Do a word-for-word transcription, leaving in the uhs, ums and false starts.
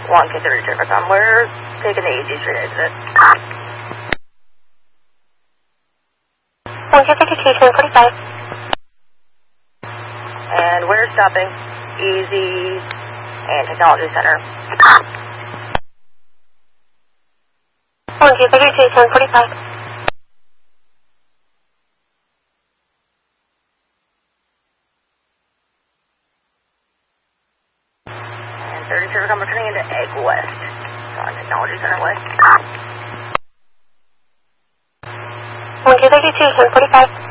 one two three service on. We're taking the Easy Street exit. one two three two seven forty-five. And we're stopping Easy and Technology Center. one two three two seven forty-five. And thirty service, I'm returning into Egg West. On Technology Center West. one two three two seven forty-five.